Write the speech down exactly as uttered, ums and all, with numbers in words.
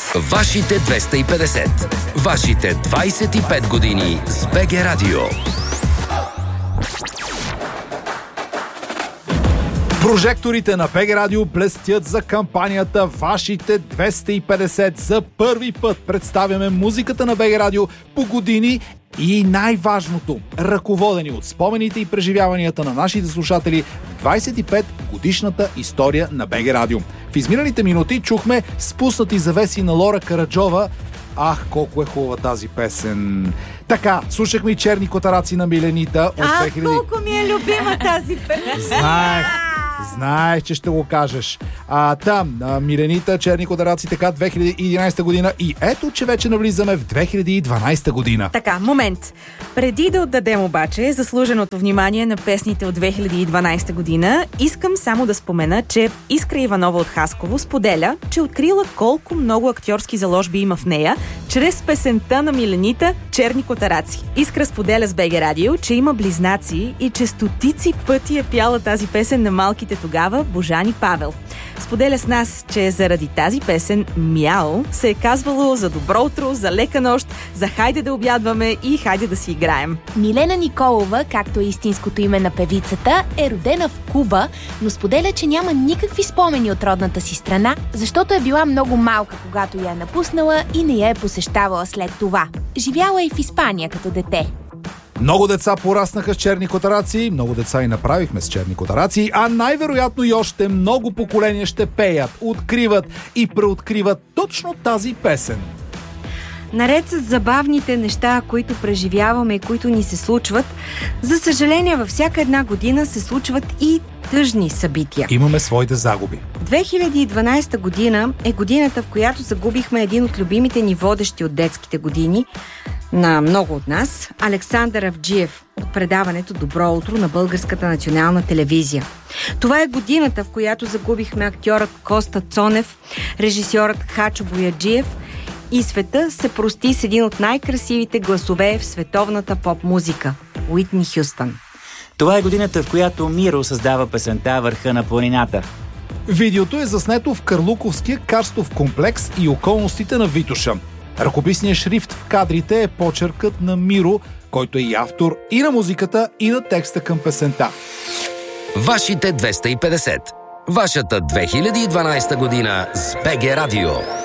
Вашите двеста и петдесет. Вашите двайсет и пет години с БГ Радио. Прожекторите на БГ Радио блестят за кампанията Вашите двеста и петдесет. За първи път представяме музиката на БГ Радио по години и най-важното – ръководени от спомените и преживяванията на нашите слушатели в двайсет и пет годишната история на БГ Радио. В изминалите минути чухме спуснати завеси на Лора Караджова. Ах, колко е хубава тази песен! Така, слушахме и черни котараци на Миленита от Ах, две хиляди... колко ми е любима тази песен! Знаех! Знаех, че ще го кажеш. А, там, а, Миленита, черни котараци, така, две хиляди и единайсета година. И ето, че вече навлизаме в две хиляди и дванайсета година. Така, момент. Преди да отдадем обаче заслуженото внимание на песните от две хиляди и дванайсета година, искам само да спомена, че Искра Иванова от Хасково споделя, че открила колко много актьорски заложби има в нея, чрез песента на Миленита «Черни котараци». Искра споделя с БГ Радио, че има близнаци и че стотици пъти е пяла тази песен на малките тогава Божан и Павел. Споделя с нас, че заради тази песен «Мяу» се е казвало за добро утро, за лека нощ, за хайде да обядваме и хайде да си играем. Милена Николова, както е истинското име на певицата, е родена в Куба, но споделя, че няма никакви спомени от родната си страна, защото е била много малка, когато я е напуснала и не я е посещавала след това. Живяла и в Испания като дете. Много деца пораснаха с черни котараци, много деца и направихме с черни котараци, а най-вероятно и още много поколения ще пеят, откриват и преоткриват точно тази песен. Наред с забавните неща, които преживяваме и които ни се случват, за съжаление във всяка една година се случват и тъжни събития. Имаме своите загуби. две хиляди и дванайсета година е годината, в която загубихме един от любимите ни водещи от детските години на много от нас, Александър Авджиев от предаването «Добро утро» на Българската национална телевизия. Това е годината, в която загубихме актьорът Коста Цонев, режисьорът Хачо Бояджиев и света се прости с един от най-красивите гласове в световната поп-музика – Уитни Хюстън. Това е годината, в която Миро създава песента «Върха на планината». Видеото е заснето в Карлуковския карстов комплекс и околностите на Витоша. Ръкописният шрифт в кадрите е почеркът на Миро, който е и автор и на музиката, и на текста към песента. Вашите двеста и петдесет. Вашата две хиляди и дванайсета година с БГ Радио.